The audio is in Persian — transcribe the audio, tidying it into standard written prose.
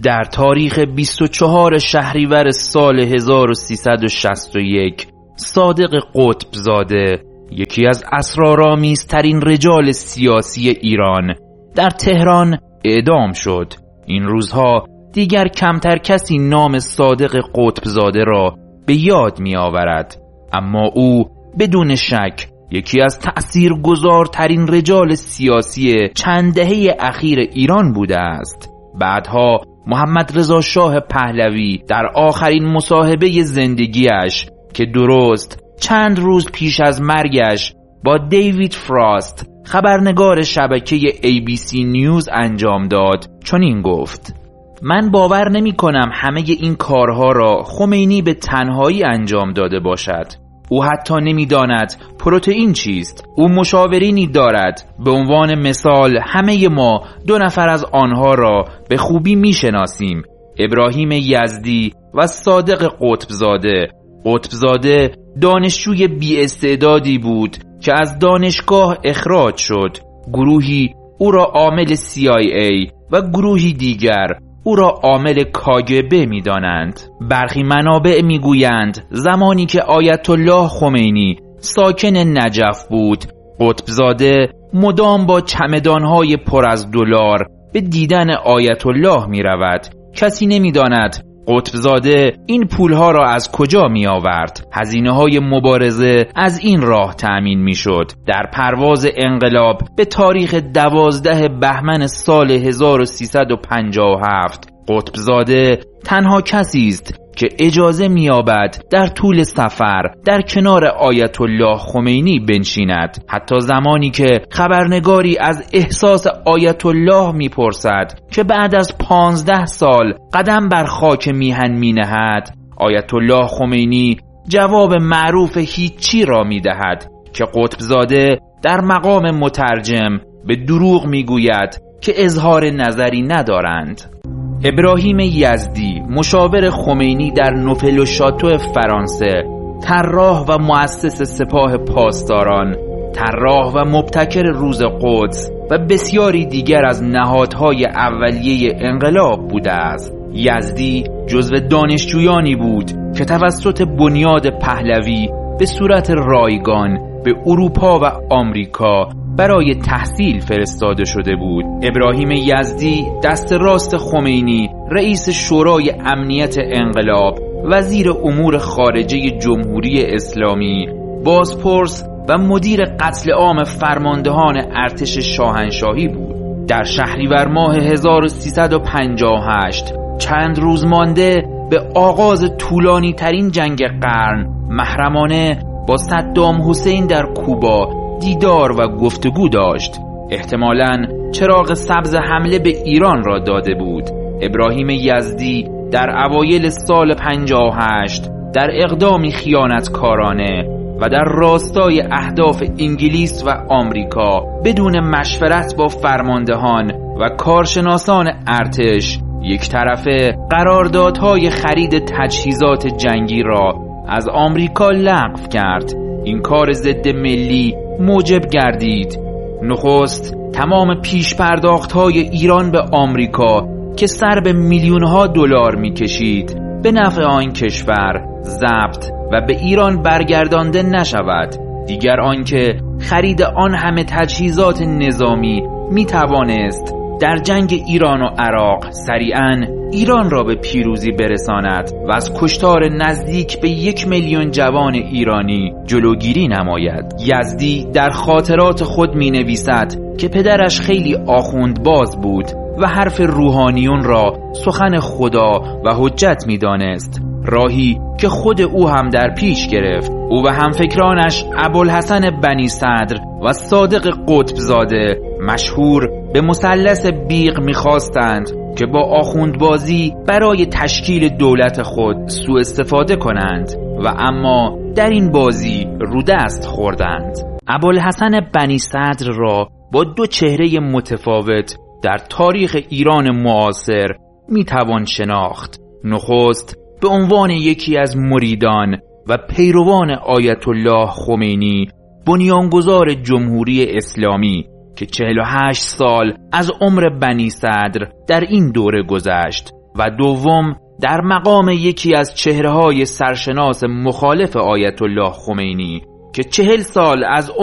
در تاریخ 24 شهریور سال 1361 صادق قطبزاده، یکی از اسرارآمیزترین رجال سیاسی ایران، در تهران اعدام شد. این روزها دیگر کمتر کسی نام صادق قطبزاده را به یاد می آورد، اما او بدون شک یکی از تأثیرگذارترین رجال سیاسی چند دهه اخیر ایران بوده است. بعدها محمد رضا شاه پهلوی در آخرین مصاحبه زندگیش که درست چند روز پیش از مرگش با دیوید فراست خبرنگار شبکه ABC نیوز انجام داد چنین گفت: من باور نمی کنم همه این کارها را خمینی به تنهایی انجام داده باشد. او حتی نمی داند پروتئین چیست. او مشاورینی دارد. به عنوان مثال همه ما 2 نفر از آنها را به خوبی می شناسیم: ابراهیم یزدی و صادق قطبزاده. قطبزاده دانشجوی بی استعدادی بود که از دانشگاه اخراج شد. گروهی او را عامل CIA و گروهی دیگر او را عامل KGB می دانند. برخی منابع می گویند زمانی که آیت الله خمینی ساکن نجف بود، قطبزاده مدام با چمدانهای پر از دلار به دیدن آیت الله می رود. کسی نمی داند قطبزاده این پولها را از کجا می آورد. هزینه های مبارزه از این راه تأمین می شد. در پرواز انقلاب به تاریخ 12 بهمن سال 1357 قطبزاده تنها کسی است که اجازه می‌یابد در طول سفر در کنار آیت الله خمینی بنشیند. حتی زمانی که خبرنگاری از احساس آیت الله می‌پرسد که بعد از 15 سال قدم بر خاک میهن می‌نهد، آیت الله خمینی جواب معروف هیچی را می‌دهد که قطبزاده در مقام مترجم به دروغ می‌گوید که اظهار نظری ندارند. ابراهیم یزدی، مشاور خمینی در نوفل و شاتو فرانسه، طراح و مؤسس سپاه پاسداران، طراح و مبتکر روز قدس و بسیاری دیگر از نهادهای اولیه انقلاب بوده است. یزدی جزو دانشجویانی بود که توسط بنیاد پهلوی به صورت رایگان به اروپا و آمریکا برای تحصیل فرستاده شده بود. ابراهیم یزدی دست راست خمینی، رئیس شورای امنیت انقلاب، وزیر امور خارجه جمهوری اسلامی، بازپرس و مدیر قتل عام فرماندهان ارتش شاهنشاهی بود. در شهریور ماه 1358 چند روز مانده به آغاز طولانی ترین جنگ قرن، محرمانه با صدام حسین در کوبا دیدار و گفتگو داشت. احتمالاً چراغ سبز حمله به ایران را داده بود. ابراهیم یزدی در اوایل سال 58 در اقدامی خیانتکارانه و در راستای اهداف انگلیس و آمریکا بدون مشورت با فرماندهان و کارشناسان ارتش یک طرفه قراردادهای خرید تجهیزات جنگی را از آمریکا لغو کرد. این کار ضد ملی موجب گردید نخست تمام پیش پرداخت‌های ایران به آمریکا که سر به میلیون‌ها دلار می‌کشید به نفع آن کشور ضبط و به ایران برگردانده نشود. دیگر آنکه خرید آن همه تجهیزات نظامی می‌توانست در جنگ ایران و عراق سریعاً ایران را به پیروزی برساند و از کشتار نزدیک به 1 میلیون جوان ایرانی جلوگیری نماید. یزدی در خاطرات خود می نویسد که پدرش خیلی آخوندباز بود و حرف روحانیون را سخن خدا و حجت می دانست، راهی که خود او هم در پیش گرفت. او و همفکرانش ابوالحسن بنی صدر و صادق قطبزاده مشهور به مثلث بیغ می‌خواستند که با آخوندبازی برای تشکیل دولت خود سوء استفاده کنند و اما در این بازی رو دست خوردند. ابوالحسن بنی صدر را با 2 چهره متفاوت در تاریخ ایران معاصر میتوان شناخت. نخست به عنوان یکی از مریدان و پیروان آیت الله خمینی، بنیانگذار جمهوری اسلامی که 48 سال از عمر بنی صدر در این دوره گذشت و دوم در مقام یکی از چهره‌های سرشناس مخالف آیت الله خمینی که 40 سال از